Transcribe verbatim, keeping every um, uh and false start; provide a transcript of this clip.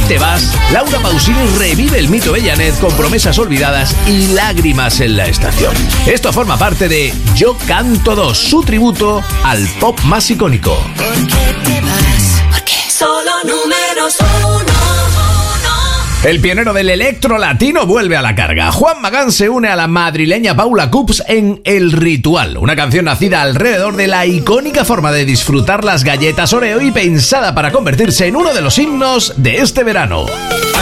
te vas, Laura Pausini revive el mito Bellanet con promesas olvidadas y lágrimas en la estación. Esto forma parte de Yo Canto dos, su tributo al pop más icónico. ¿Por qué te vas? Porque solo números uno. El pionero del electro latino vuelve a la carga. Juan Magán se une a la madrileña Paula Cups en El Ritual, una canción nacida alrededor de la icónica forma de disfrutar las galletas Oreo y pensada para convertirse en uno de los himnos de este verano.